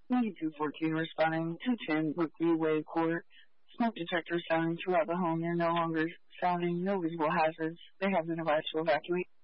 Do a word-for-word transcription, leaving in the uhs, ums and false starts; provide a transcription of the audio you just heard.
ninety-two fourteen responding to ten Brookview Way Court. Smoke detectors sounding throughout the home. They're no longer sounding. No visible hazards. They have been advised to evacuate.